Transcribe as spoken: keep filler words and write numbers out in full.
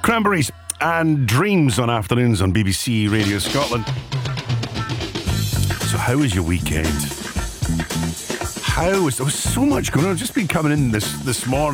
Cranberries and Dreams on afternoons on B B C Radio Scotland. So how was your weekend? How was there was so much going on? I've just been coming in this this morning.